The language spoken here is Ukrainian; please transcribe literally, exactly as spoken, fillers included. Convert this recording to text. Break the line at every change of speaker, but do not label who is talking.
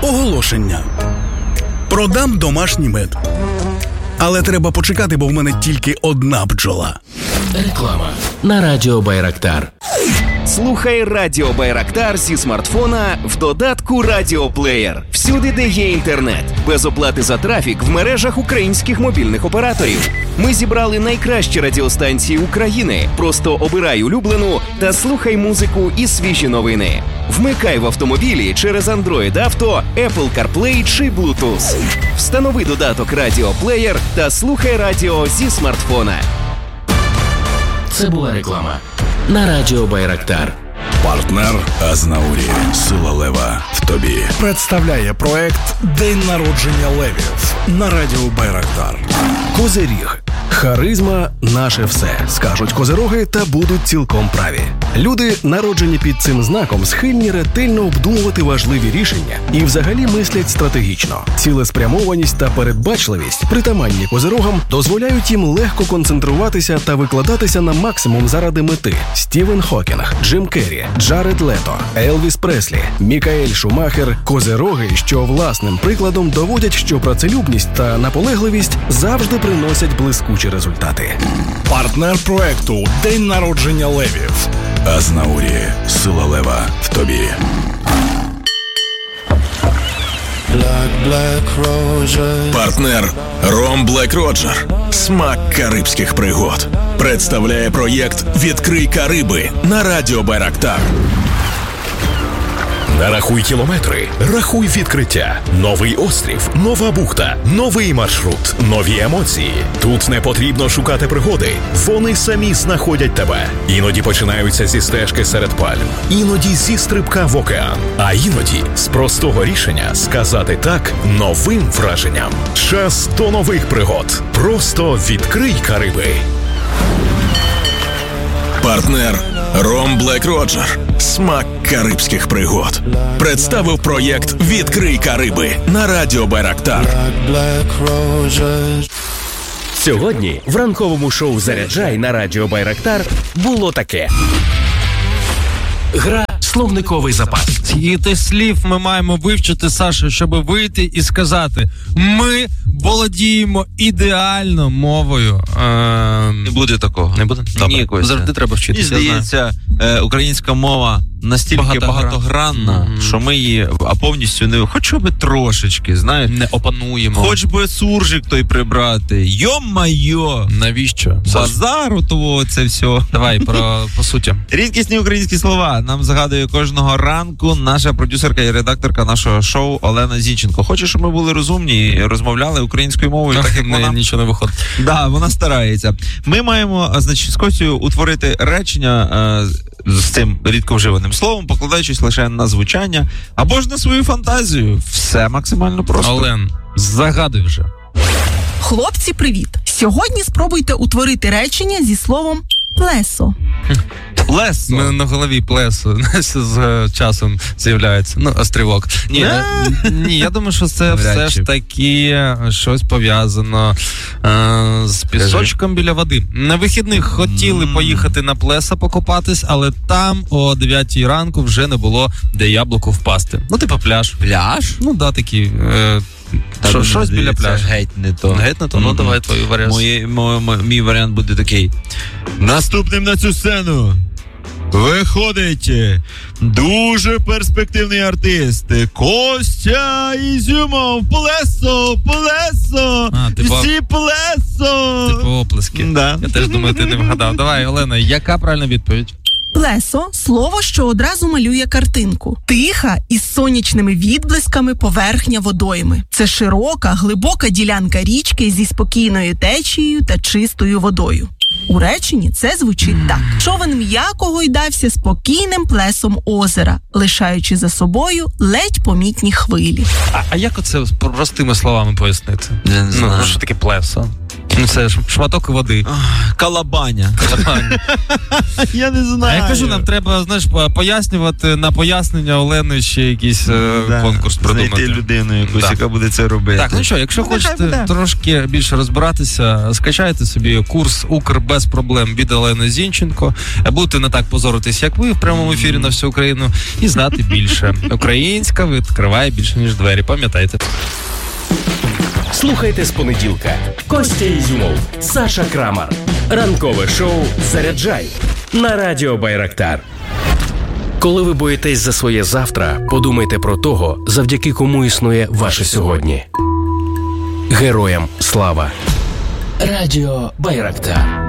Оголошення. Продам домашній мед. Але треба почекати, бо в мене тільки одна бджола.
Реклама на Радіо Байрактар.
Слухай Радіо Байрактар зі смартфона в додатку Радіоплеєр. Всюди, де є інтернет. Без оплати за трафік в мережах українських мобільних операторів. Ми зібрали найкращі радіостанції України. Просто обирай улюблену та слухай музику і свіжі новини. Вмикай в автомобілі через Android Auto, Apple CarPlay чи Bluetooth. Встанови додаток Радіоплеєр та слухай радіо зі смартфона.
Це була реклама на Радіо Байрактар.
Партнер Азнаурі. Сила лева в тобі. Представляє проект «День народження левів» на Радіо Байрактар. Козиріг. Харизма – наше все, скажуть козироги та будуть цілком праві. Люди, народжені під цим знаком, схильні ретельно обдумувати важливі рішення і взагалі мислять стратегічно. Цілеспрямованість та передбачливість, притаманні козирогам, дозволяють їм легко концентруватися та викладатися на максимум заради мети. Стівен Хокінг, Джим Керрі, Джаред Лето, Елвіс Преслі, Мікаель Шумахер – козироги, що власним прикладом доводять, що працелюбність та наполегливість завжди приносять блискучі результати. Партнер проекту «День народження левів». Азнаурі. Сила лева в тобі. Партнер Ром Блек Роджер. Смак карибських пригод. Представляє проєкт «Відкрий Кариби» на Радіо Байрактар.
Нарахуй кілометри, рахуй відкриття. Новий острів, нова бухта, новий маршрут, нові емоції. Тут не потрібно шукати пригоди, вони самі знаходять тебе. Іноді починаються зі стежки серед пальм, іноді зі стрибка в океан, а іноді з простого рішення сказати «так» новим враженням. Час до нових пригод. Просто відкрий Кариби.
Партнер Ром Блек Роджер. Смак карибських пригод. Представив проєкт «Відкрий Кариби» на Радіо Байрактар.
Сьогодні в ранковому шоу «Заряджай» на Радіо Байрактар було таке. Гра «Словниковий запас».
Скільки слів ми маємо вивчити, Саша, щоб вийти і сказати: ми володіємо ідеально мовою. Е...
Не буде такого.
Не буде?
Ні, Костя.
Завжди треба вчитися.
Мені здається, е, українська мова настільки
Багатогра...
багатогранна, mm-hmm. що ми її а повністю не, хоч би трошечки, знаєш,
не опануємо.
Хоч би суржик той прибрати. Йо-майо!
Навіщо?
Базару того це все.
Давай про по суті.
Рідкісні українські слова нам згадує кожного ранку наша продюсерка і редакторка нашого шоу Олена Зінченко. Хоче, щоб ми були розумні і розмовляли українською мовою, так як
не,
вона
нічого не виходить.
Да, вона старається. Ми маємо, значить, з Костю утворити речення е, з цим рідко вживаним словом, покладаючись лише на звучання або ж на свою фантазію. Все максимально просто.
Олен, загадуй вже.
Хлопці, привіт! Сьогодні спробуйте утворити речення зі словом «плесо».
Плесо.
У мене на голові плесо з часом з'являється. Ну, острівок. Ні,
Не?
ні, я думаю, що це
Вряд
все
чи.
ж таки щось пов'язано е, з пісочком біля води. На вихідних хотіли
Mm.
поїхати на плесо покупатись, але там о дев'ятій ранку вже не було де яблуку впасти. Ну, типу пляж.
Пляж?
Ну, да, такий... Е,
Та
що,
мені
щось біля
здається,
пляжу.
Геть не то.
Геть не то? Ну,
Mm-hmm.
давай твій варіант.
Мої, мо, мо, мій варіант буде такий. Наступним на цю сцену виходить дуже перспективний артист Костя Ізюмов. Плесо, плесо,
А, типу,
всі плесо.
Типу оплески.
Да.
Я теж думаю, ти не вгадав. Давай, Олена, яка правильна відповідь?
Плесо – слово, що одразу малює картинку. Тиха із сонячними відблисками поверхня водойми. Це широка, глибока ділянка річки зі спокійною течією та чистою водою. У реченні це звучить так. Човен м'яко гойдався спокійним плесом озера, лишаючи за собою ледь помітні хвилі.
А, а як оце простими словами пояснити?
Я не
Ну,
знаю.
що таке плесо? Ну, це шматок води.
Калабаня.
Калабаня.
Я не знаю.
А я кажу, нам треба, знаєш, пояснювати на пояснення Олени ще якийсь
да,
конкурс придумати.
Знайти людину якусь,
да.
яка буде це робити.
Так, ну що, якщо ну, хочете трошки більше розбиратися, скачайте собі курс «Укр без проблем» від Олени Зінченко. Будете не так позоритись, як ви в прямому ефірі на всю Україну, і знати більше. Українська відкриває більше, ніж двері. Пам'ятайте.
Слухайте з понеділка. Костя Ізюмов, Саша Крамар. Ранкове шоу «Заряджай» на Радіо Байрактар. Коли ви боїтесь за своє завтра, подумайте про того, завдяки кому існує ваше сьогодні. Героям слава. Радіо Байрактар.